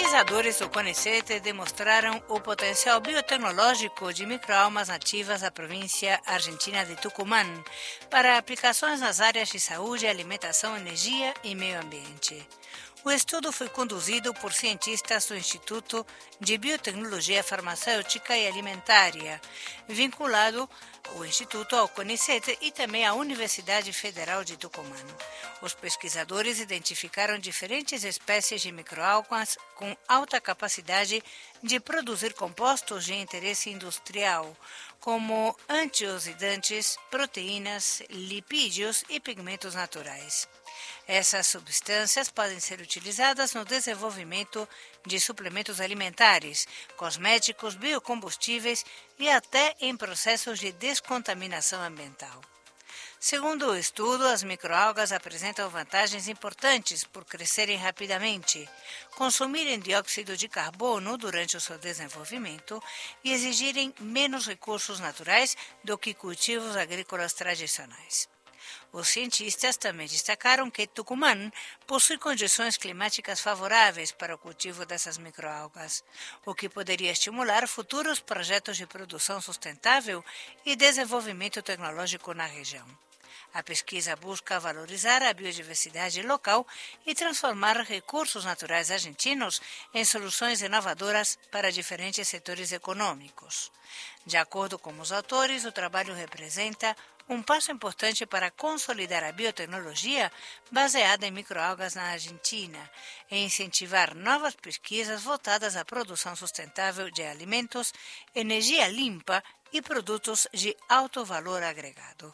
Pesquisadores do CONICET demonstraram o potencial biotecnológico de microalmas nativas da província argentina de Tucumã para aplicações nas áreas de saúde, alimentação, energia e meio ambiente. O estudo foi conduzido por cientistas do Instituto de Biotecnologia Farmacêutica e Alimentária, vinculado o Instituto ao CONICET e também à Universidade Federal de Tucumã. Os pesquisadores identificaram diferentes espécies de microalgas com alta capacidade de produzir compostos de interesse industrial, como antioxidantes, proteínas, lipídios e pigmentos naturais. Essas substâncias podem ser utilizadas no desenvolvimento de suplementos alimentares, cosméticos, biocombustíveis e até em processos de descontaminação ambiental. Segundo o estudo, as microalgas apresentam vantagens importantes por crescerem rapidamente, consumirem dióxido de carbono durante o seu desenvolvimento e exigirem menos recursos naturais do que cultivos agrícolas tradicionais. Os cientistas também destacaram que Tucumã possui condições climáticas favoráveis para o cultivo dessas microalgas, o que poderia estimular futuros projetos de produção sustentável e desenvolvimento tecnológico na região. A pesquisa busca valorizar a biodiversidade local e transformar recursos naturais argentinos em soluções inovadoras para diferentes setores econômicos. De acordo com os autores, o trabalho representa um passo importante para consolidar a biotecnologia baseada em microalgas na Argentina e incentivar novas pesquisas voltadas à produção sustentável de alimentos, energia limpa e produtos de alto valor agregado.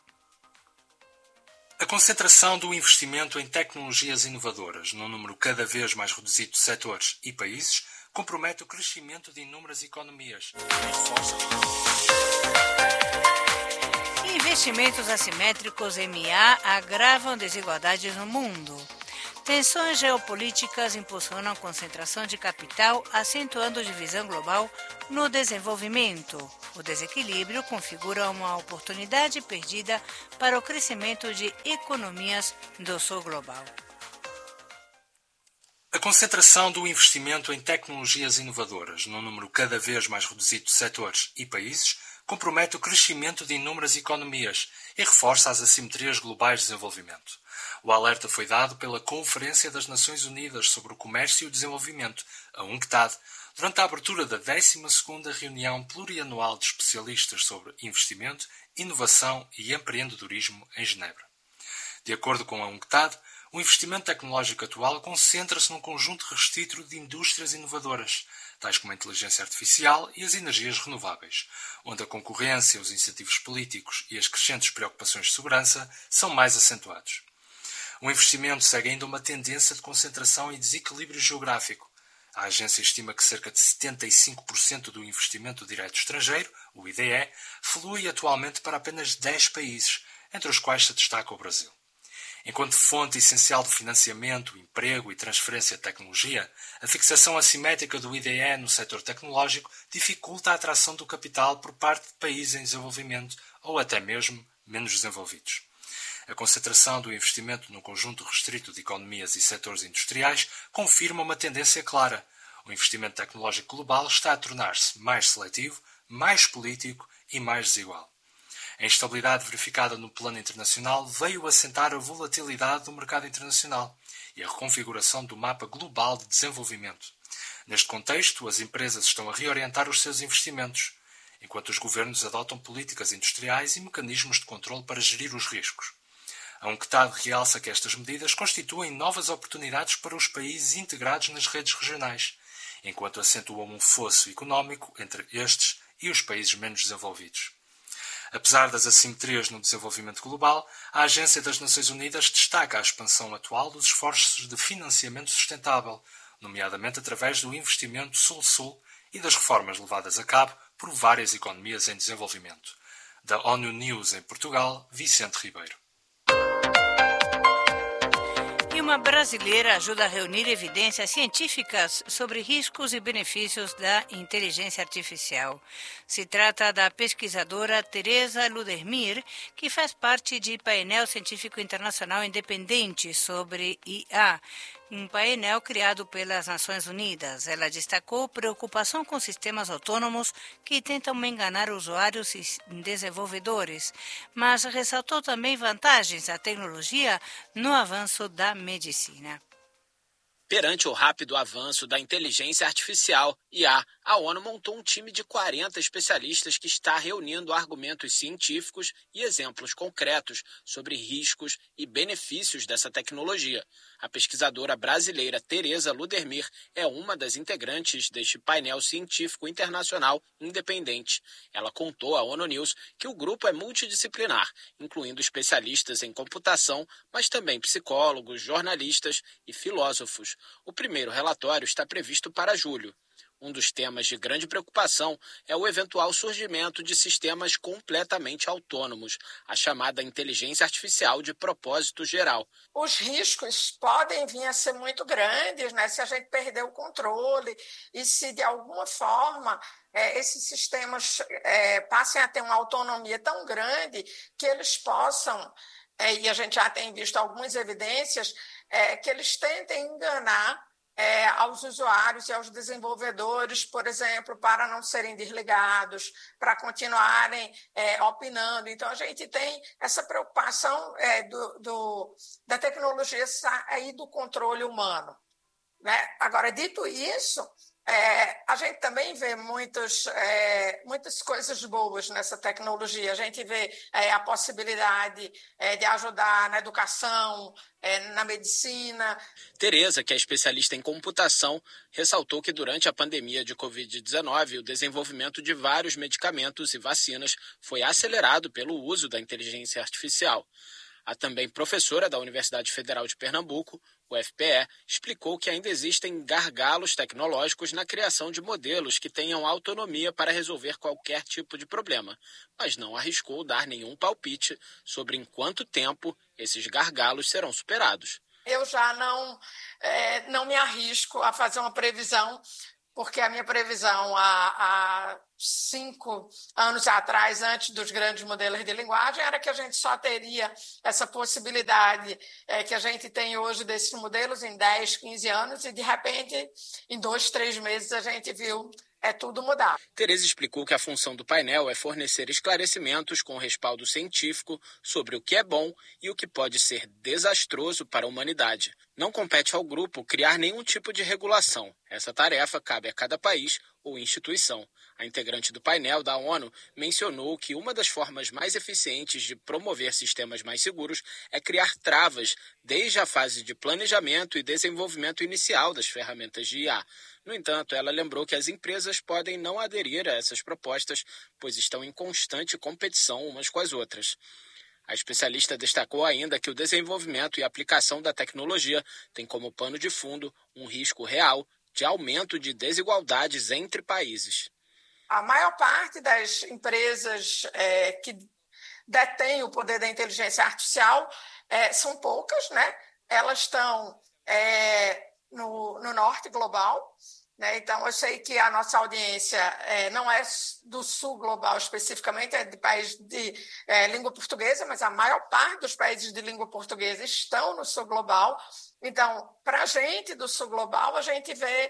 A concentração do investimento em tecnologias inovadoras num número cada vez mais reduzido de setores e países compromete o crescimento de inúmeras economias. Investimentos assimétricos (MA) agravam desigualdades no mundo. Tensões geopolíticas impulsionam a concentração de capital, acentuando a divisão global no desenvolvimento. O desequilíbrio configura uma oportunidade perdida para o crescimento de economias do sul global. A concentração do investimento em tecnologias inovadoras num número cada vez mais reduzido de setores e países compromete o crescimento de inúmeras economias e reforça as assimetrias globais de desenvolvimento. O alerta foi dado pela Conferência das Nações Unidas sobre o Comércio e o Desenvolvimento, a UNCTAD, durante a abertura da 12ª reunião plurianual de especialistas sobre investimento, inovação e empreendedorismo em Genebra. De acordo com a UNCTAD, o investimento tecnológico atual concentra-se num conjunto restrito de indústrias inovadoras, tais como a inteligência artificial e as energias renováveis, onde a concorrência, os incentivos políticos e as crescentes preocupações de segurança são mais acentuados. O investimento segue ainda uma tendência de concentração e desequilíbrio geográfico. A agência estima que cerca de 75% do investimento direto estrangeiro, o IDE, flui atualmente para apenas 10 países, entre os quais se destaca o Brasil. Enquanto fonte essencial de financiamento, emprego e transferência de tecnologia, a fixação assimétrica do IDE no setor tecnológico dificulta a atração do capital por parte de países em desenvolvimento ou até mesmo menos desenvolvidos. A concentração do investimento num conjunto restrito de economias e setores industriais confirma uma tendência clara. O investimento tecnológico global está a tornar-se mais seletivo, mais político e mais desigual. A instabilidade verificada no plano internacional veio assentar a volatilidade do mercado internacional e a reconfiguração do mapa global de desenvolvimento. Neste contexto, as empresas estão a reorientar os seus investimentos, enquanto os governos adotam políticas industriais e mecanismos de controle para gerir os riscos. A UNCTAD realça que estas medidas constituem novas oportunidades para os países integrados nas redes regionais, enquanto acentuam um fosso económico entre estes e os países menos desenvolvidos. Apesar das assimetrias no desenvolvimento global, a Agência das Nações Unidas destaca a expansão atual dos esforços de financiamento sustentável, nomeadamente através do investimento Sul-Sul e das reformas levadas a cabo por várias economias em desenvolvimento. Da ONU News em Portugal, Vicente Ribeiro. E uma brasileira ajuda a reunir evidências científicas sobre riscos e benefícios da inteligência artificial. Se trata da pesquisadora Teresa Ludermir, que faz parte de painel científico internacional independente sobre IA, um painel criado pelas Nações Unidas. Ela destacou preocupação com sistemas autônomos que tentam enganar usuários e desenvolvedores, mas ressaltou também vantagens da tecnologia no avanço da medicina. Perante o rápido avanço da inteligência artificial, IA, a ONU montou um time de 40 especialistas que está reunindo argumentos científicos e exemplos concretos sobre riscos e benefícios dessa tecnologia. A pesquisadora brasileira Tereza Ludermir é uma das integrantes deste painel científico internacional independente. Ela contou à ONU News que o grupo é multidisciplinar, incluindo especialistas em computação, mas também psicólogos, jornalistas e filósofos. O primeiro relatório está previsto para julho. Um dos temas de grande preocupação é o eventual surgimento de sistemas completamente autônomos, a chamada inteligência artificial de propósito geral. Os riscos podem vir a ser muito grandes, né, se a gente perder o controle e se, de alguma forma, esses sistemas passem a ter uma autonomia tão grande que eles possam, e a gente já tem visto algumas evidências, que eles tentem enganar aos usuários e aos desenvolvedores, por exemplo, para não serem desligados, para continuarem opinando. Então, a gente tem essa preocupação da tecnologia sair do controle humano, né? Agora, dito isso, a gente também vê muitas coisas boas nessa tecnologia. A gente vê a possibilidade de ajudar na educação, na medicina. Tereza, que é especialista em computação, ressaltou que durante a pandemia de Covid-19, o desenvolvimento de vários medicamentos e vacinas foi acelerado pelo uso da inteligência artificial. A também professora da Universidade Federal de Pernambuco, UFPE, explicou que ainda existem gargalos tecnológicos na criação de modelos que tenham autonomia para resolver qualquer tipo de problema, mas não arriscou dar nenhum palpite sobre em quanto tempo esses gargalos serão superados. Eu já não me arrisco a fazer uma previsão, porque a minha previsão há 5 anos atrás, antes dos grandes modelos de linguagem, era que a gente só teria essa possibilidade que a gente tem hoje desses modelos em 10, 15 anos, e de repente, em 2, 3 meses, a gente viu tudo mudar. Tereza explicou que a função do painel é fornecer esclarecimentos com respaldo científico sobre o que é bom e o que pode ser desastroso para a humanidade. Não compete ao grupo criar nenhum tipo de regulação. Essa tarefa cabe a cada país ou instituição. A integrante do painel da ONU mencionou que uma das formas mais eficientes de promover sistemas mais seguros é criar travas desde a fase de planejamento e desenvolvimento inicial das ferramentas de IA. No entanto, ela lembrou que as empresas podem não aderir a essas propostas, pois estão em constante competição umas com as outras. A especialista destacou ainda que o desenvolvimento e aplicação da tecnologia tem como pano de fundo um risco real de aumento de desigualdades entre países. A maior parte das empresas que detêm o poder da inteligência artificial são poucas, né? Elas estão no norte global, né? Então, eu sei que a nossa audiência não é do sul global especificamente, é de países de língua portuguesa, mas a maior parte dos países de língua portuguesa estão no sul global. Então, para a gente do sul global, a gente vê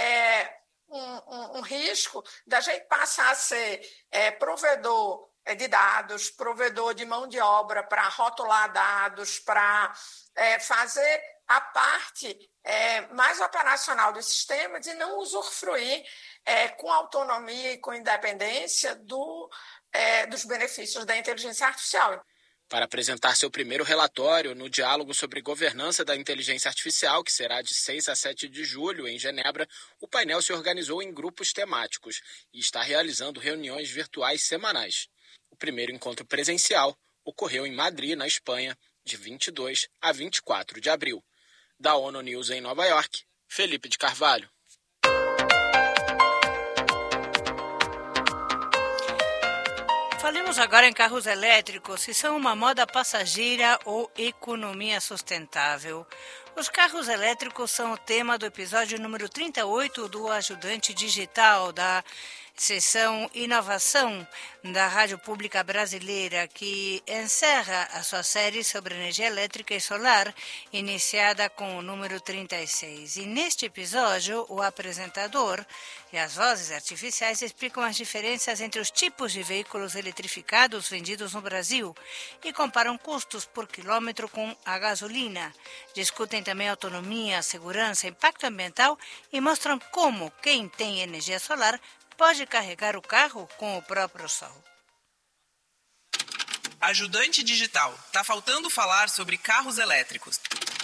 um risco da gente passar a ser provedor de dados, provedor de mão de obra para rotular dados, para fazer a parte mais operacional dos sistemas e não usufruir com autonomia e com independência dos benefícios da inteligência artificial. Para apresentar seu primeiro relatório no diálogo sobre governança da inteligência artificial, que será de 6 a 7 de julho em Genebra, o painel se organizou em grupos temáticos e está realizando reuniões virtuais semanais. O primeiro encontro presencial ocorreu em Madrid, na Espanha, de 22 a 24 de abril. Da ONU News em Nova York, Felipe de Carvalho. Falemos agora em carros elétricos, se são uma moda passageira ou economia sustentável. Os carros elétricos são o tema do episódio número 38 do Ajudante Digital da Sessão Inovação da Rádio Pública Brasileira, que encerra a sua série sobre energia elétrica e solar, iniciada com o número 36. E neste episódio, o apresentador e as vozes artificiais explicam as diferenças entre os tipos de veículos eletrificados vendidos no Brasil e comparam custos por quilômetro com a gasolina. Discutem também autonomia, segurança, impacto ambiental e mostram como quem tem energia solar pode carregar o carro com o próprio sol. Ajudante digital. Tá faltando falar sobre carros elétricos.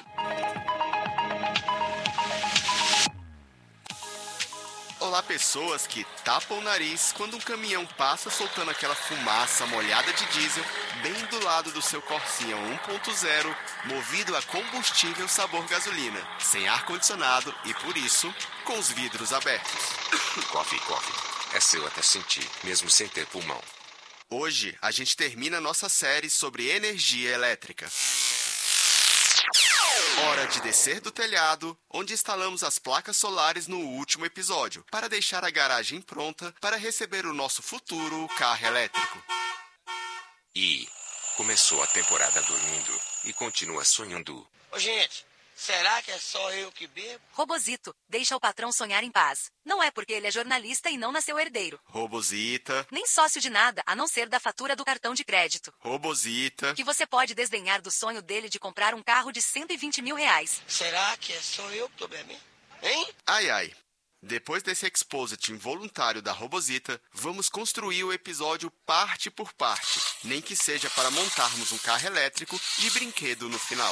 Olá, pessoas que tapam o nariz quando um caminhão passa soltando aquela fumaça molhada de diesel bem do lado do seu Corsinha 1.0, movido a combustível sabor gasolina, sem ar-condicionado e, por isso, com os vidros abertos. Coffee. É seu até sentir, mesmo sem ter pulmão. Hoje, a gente termina nossa série sobre energia elétrica. Hora de descer do telhado, onde instalamos as placas solares no último episódio, para deixar a garagem pronta para receber o nosso futuro carro elétrico. E começou a temporada dormindo e continua sonhando. Ô, gente, será que é só eu que bebo? Robozito, deixa o patrão sonhar em paz. Não é porque ele é jornalista e não nasceu herdeiro. Robozita. Nem sócio de nada, a não ser da fatura do cartão de crédito. Robozita. Que você pode desdenhar do sonho dele de comprar um carro de 120 mil reais. Será que é só eu que tô bebendo? Hein? Ai. Depois desse exposit involuntário da Robozita, vamos construir o episódio parte por parte, nem que seja para montarmos um carro elétrico de brinquedo no final.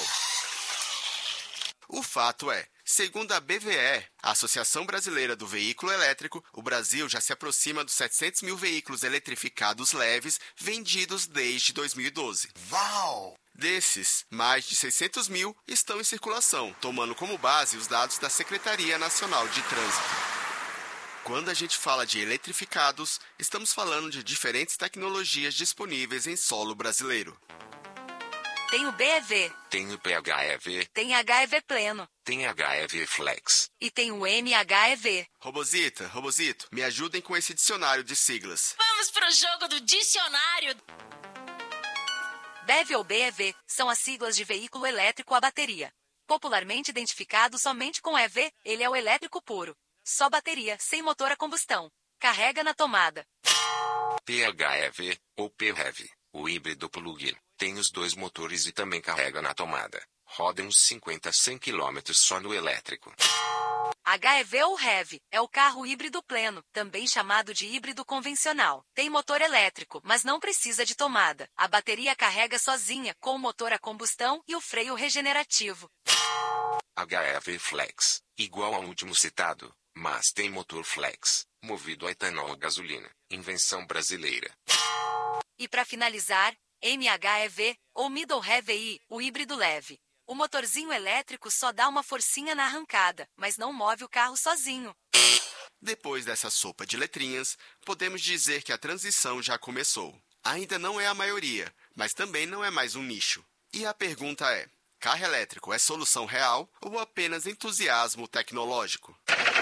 O fato é, segundo a BVE, a Associação Brasileira do Veículo Elétrico, o Brasil já se aproxima dos 700 mil veículos eletrificados leves vendidos desde 2012. Uau! Desses, mais de 600 mil estão em circulação, tomando como base os dados da Secretaria Nacional de Trânsito. Quando a gente fala de eletrificados, estamos falando de diferentes tecnologias disponíveis em solo brasileiro. Tem o BEV. Tem o PHEV. Tem HEV Pleno. Tem HEV Flex. E tem o MHEV. Robozito, me ajudem com esse dicionário de siglas. Vamos pro jogo do dicionário. BEV ou BEV são as siglas de veículo elétrico a bateria. Popularmente identificado somente com EV, ele é o elétrico puro. Só bateria, sem motor a combustão. Carrega na tomada. PHEV ou PHEV, o híbrido plug-in. Tem os dois motores e também carrega na tomada. Roda uns 50 a 100 km só no elétrico. HEV ou HEV é o carro híbrido pleno, também chamado de híbrido convencional. Tem motor elétrico, mas não precisa de tomada. A bateria carrega sozinha, com o motor a combustão e o freio regenerativo. HEV Flex, igual ao último citado, mas tem motor flex, movido a etanol ou gasolina. Invenção brasileira. E para finalizar, MHEV, ou Middle Heavy, o híbrido leve. O motorzinho elétrico só dá uma forcinha na arrancada, mas não move o carro sozinho. Depois dessa sopa de letrinhas, podemos dizer que a transição já começou. Ainda não é a maioria, mas também não é mais um nicho. E a pergunta é, carro elétrico é solução real ou apenas entusiasmo tecnológico?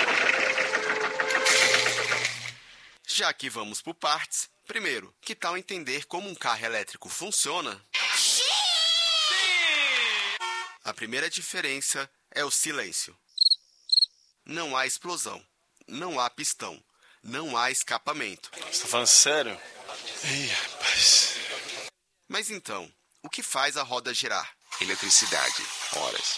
Já que vamos por partes, primeiro, que tal entender como um carro elétrico funciona? Sim! A primeira diferença é o silêncio. Não há explosão, não há pistão, não há escapamento. Você tá falando sério? Ih, rapaz. Mas então, o que faz a roda girar? Eletricidade, horas.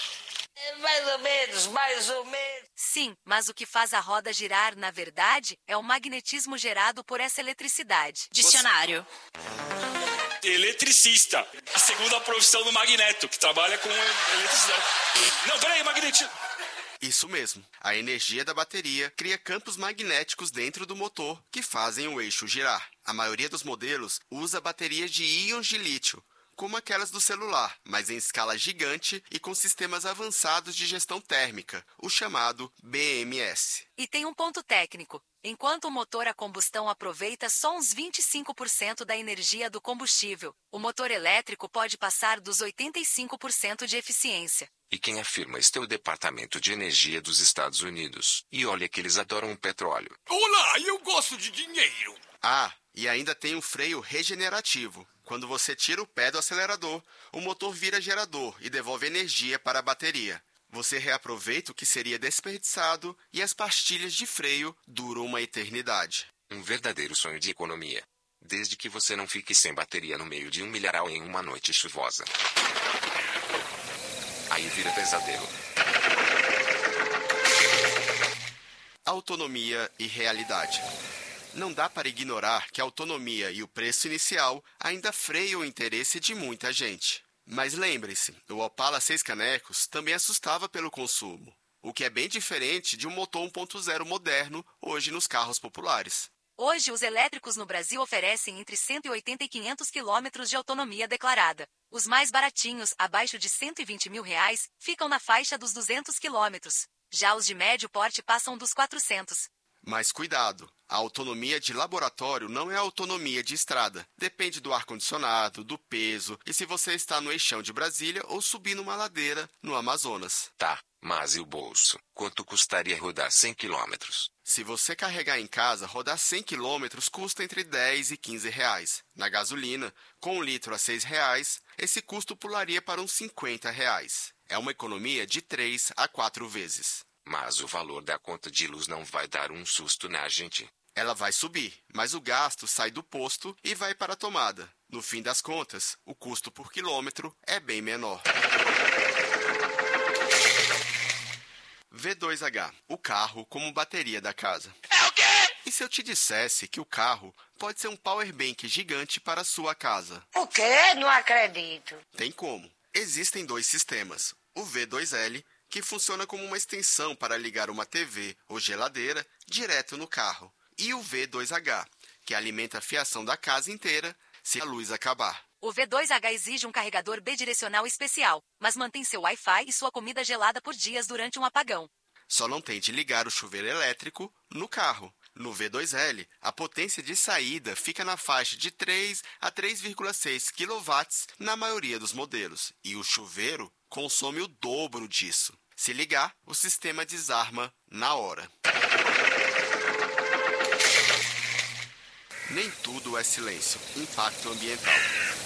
Mais ou menos. Sim, mas o que faz a roda girar, na verdade, é o magnetismo gerado por essa eletricidade. Dicionário. Eletricista. A segunda profissão do Magneto, que trabalha com eletricidade. Não, peraí, magnetismo. Isso mesmo. A energia da bateria cria campos magnéticos dentro do motor que fazem o eixo girar. A maioria dos modelos usa baterias de íons de lítio, como aquelas do celular, mas em escala gigante e com sistemas avançados de gestão térmica, o chamado BMS. E tem um ponto técnico. Enquanto o motor a combustão aproveita só uns 25% da energia do combustível, o motor elétrico pode passar dos 85% de eficiência. E quem afirma isto é o Departamento de Energia dos Estados Unidos. E olha que eles adoram o petróleo. Olá, eu gosto de dinheiro. Ah, e ainda tem um freio regenerativo. Quando você tira o pé do acelerador, o motor vira gerador e devolve energia para a bateria. Você reaproveita o que seria desperdiçado e as pastilhas de freio duram uma eternidade. Um verdadeiro sonho de economia. Desde que você não fique sem bateria no meio de um milharal em uma noite chuvosa. Aí vira pesadelo. Autonomia e realidade. Não dá para ignorar que a autonomia e o preço inicial ainda freiam o interesse de muita gente. Mas lembre-se, o Opala 6 canecos também assustava pelo consumo, o que é bem diferente de um motor 1.0 moderno hoje nos carros populares. Hoje, os elétricos no Brasil oferecem entre 180 e 500 quilômetros de autonomia declarada. Os mais baratinhos, abaixo de R$120 mil, ficam na faixa dos 200 quilômetros. Já os de médio porte passam dos 400. Mas cuidado, a autonomia de laboratório não é a autonomia de estrada. Depende do ar-condicionado, do peso e se você está no eixão de Brasília ou subir numa ladeira no Amazonas. Tá, mas e o bolso? Quanto custaria rodar 100 quilômetros? Se você carregar em casa, rodar 100 quilômetros custa entre 10 e 15 reais. Na gasolina, com 1 litro a 6 reais, esse custo pularia para uns 50 reais. É uma economia de 3 a 4 vezes. Mas o valor da conta de luz não vai dar um susto na gente. Ela vai subir, mas o gasto sai do posto e vai para a tomada. No fim das contas, o custo por quilômetro é bem menor. V2H, o carro como bateria da casa. É o quê? E se eu te dissesse que o carro pode ser um powerbank gigante para a sua casa? O quê? Não acredito. Tem como. Existem 2 sistemas. O V2L, que funciona como uma extensão para ligar uma TV ou geladeira direto no carro. E o V2H, que alimenta a fiação da casa inteira se a luz acabar. O V2H exige um carregador bidirecional especial, mas mantém seu Wi-Fi e sua comida gelada por dias durante um apagão. Só não tente ligar o chuveiro elétrico no carro. No V2L, a potência de saída fica na faixa de 3 a 3,6 kW na maioria dos modelos, e o chuveiro consome o dobro disso. Se ligar, o sistema desarma na hora. Nem tudo é silêncio. Impacto ambiental.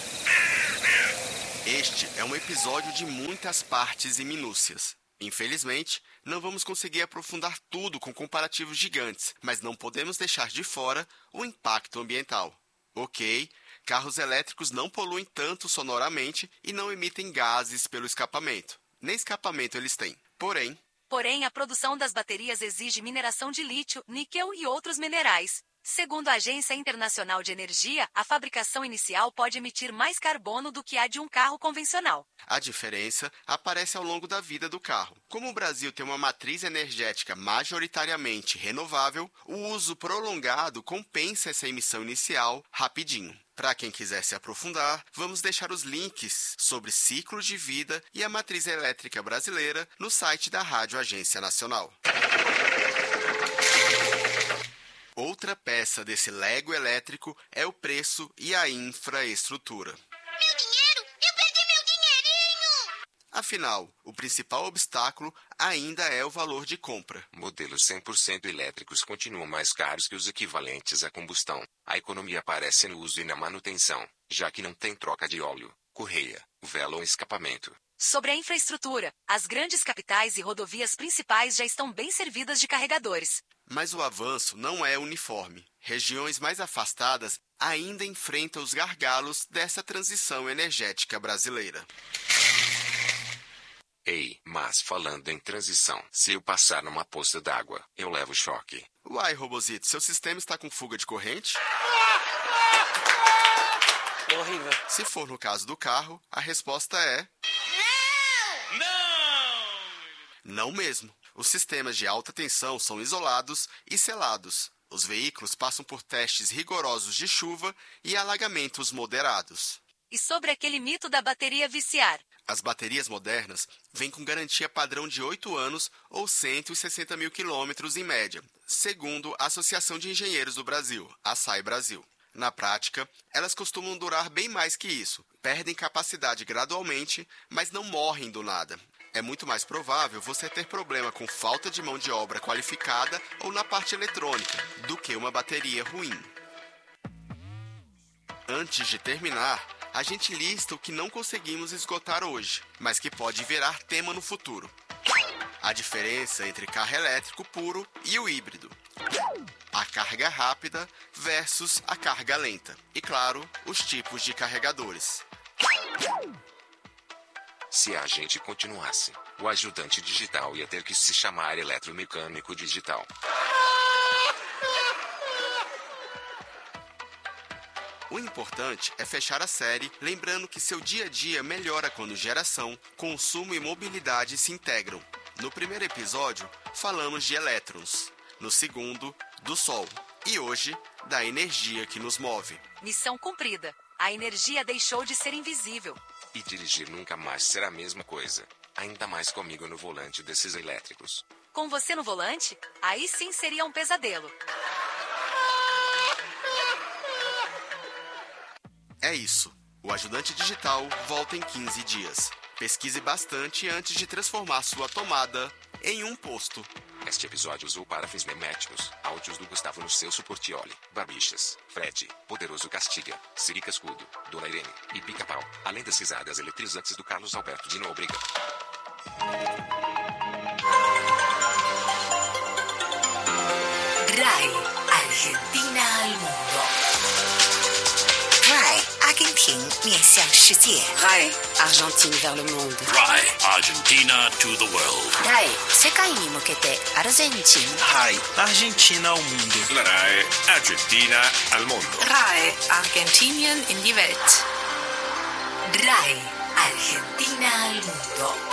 Este é um episódio de muitas partes e minúcias. Infelizmente, não vamos conseguir aprofundar tudo com comparativos gigantes, mas não podemos deixar de fora o impacto ambiental. Ok, carros elétricos não poluem tanto sonoramente e não emitem gases pelo escapamento. Nem escapamento eles têm. Porém, a produção das baterias exige mineração de lítio, níquel e outros minerais. Segundo a Agência Internacional de Energia, a fabricação inicial pode emitir mais carbono do que a de um carro convencional. A diferença aparece ao longo da vida do carro. Como o Brasil tem uma matriz energética majoritariamente renovável, o uso prolongado compensa essa emissão inicial rapidinho. Para quem quiser se aprofundar, vamos deixar os links sobre ciclo de vida e a matriz elétrica brasileira no site da Rádio Agência Nacional. Outra peça desse Lego elétrico é o preço e a infraestrutura. Meu dinheiro! Eu perdi meu dinheirinho! Afinal, o principal obstáculo ainda é o valor de compra. Modelos 100% elétricos continuam mais caros que os equivalentes a combustão. A economia aparece no uso e na manutenção, já que não tem troca de óleo, correia, vela ou escapamento. Sobre a infraestrutura, as grandes capitais e rodovias principais já estão bem servidas de carregadores. Mas o avanço não é uniforme. Regiões mais afastadas ainda enfrentam os gargalos dessa transição energética brasileira. Ei, mas falando em transição, se eu passar numa poça d'água, eu levo choque. Uai, Robozito, seu sistema está com fuga de corrente? É horrível. Se for no caso do carro, a resposta é... Não mesmo. Os sistemas de alta tensão são isolados e selados. Os veículos passam por testes rigorosos de chuva e alagamentos moderados. E sobre aquele mito da bateria viciar? As baterias modernas vêm com garantia padrão de 8 anos ou 160 mil quilômetros em média, segundo a Associação de Engenheiros do Brasil, a ASAI Brasil. Na prática, elas costumam durar bem mais que isso. Perdem capacidade gradualmente, mas não morrem do nada. É muito mais provável você ter problema com falta de mão de obra qualificada ou na parte eletrônica, do que uma bateria ruim. Antes de terminar, a gente lista o que não conseguimos esgotar hoje, mas que pode virar tema no futuro. A diferença entre carro elétrico puro e o híbrido. A carga rápida versus a carga lenta. E, claro, os tipos de carregadores. Se a gente continuasse, o ajudante digital ia ter que se chamar eletromecânico digital. O importante é fechar a série lembrando que seu dia a dia melhora quando geração, consumo e mobilidade se integram. No primeiro episódio, falamos de elétrons. No segundo, do Sol. E hoje, da energia que nos move. Missão cumprida. A energia deixou de ser invisível. E dirigir nunca mais será a mesma coisa. Ainda mais comigo no volante desses elétricos. Com você no volante? Aí sim seria um pesadelo. É isso. O Ajudante Digital volta em 15 dias. Pesquise bastante antes de transformar sua tomada em um posto. Este episódio usou para fins meméticos áudios do Gustavo no seu Portioli, Barbixas, Fred, Poderoso Castiga, Siri Cascudo, Dona Irene e Pica-Pau, além das risadas eletrizantes do Carlos Alberto de Nóbrega. RAI, Argentina al mundo. RAI, Argentina 面向世界。RAI, Argentine vers le monde. RAI, Argentina to the world. RAI, 世界に向けてアルゼンチン。 RAI, Argentina al mundo. La RAI, Argentina al mondo. RAI, Argentinien in die Welt. RAI, Argentina al mundo.